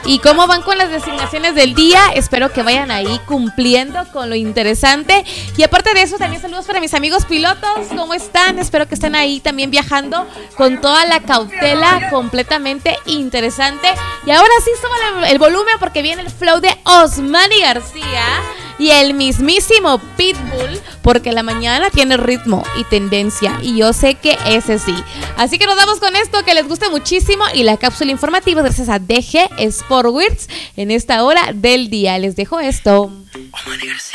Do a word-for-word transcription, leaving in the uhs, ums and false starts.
¿Y cómo van con las designaciones del día? Espero que vayan ahí cumpliendo con lo interesante. Y aparte de eso, también saludos para mis amigos pilotos. ¿Cómo están? Espero que estén ahí también viajando con toda la cautela, completamente interesante. Y ahora sí, suban el volumen porque viene el flow de Osmani García y el mismísimo Pitbull, porque la mañana tiene ritmo y tendencia, y yo sé que ese sí. Así que nos damos con esto, que les guste muchísimo, y la cápsula informativa gracias a D G Sport Words en esta hora del día. Les dejo esto. Osmani García.